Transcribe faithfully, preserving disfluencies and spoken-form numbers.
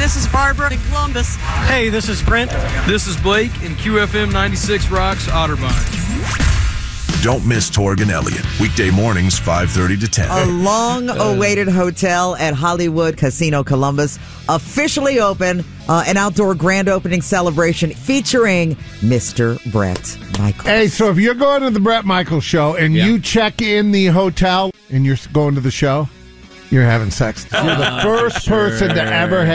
this is Barbara in Columbus. Hey, this is Brent. This is Blake in Q F M ninety-six Rocks, Otterbein. Don't miss Torg and Elliott. Weekday mornings, five thirty to ten. A long-awaited hotel at Hollywood Casino Columbus officially open. Uh, an outdoor grand opening celebration featuring Mister Bret Michaels. Hey, so if you're going to the Bret Michaels show and yeah. you check in the hotel and you're going to the show, you're having sex. You're the first sure. person to ever have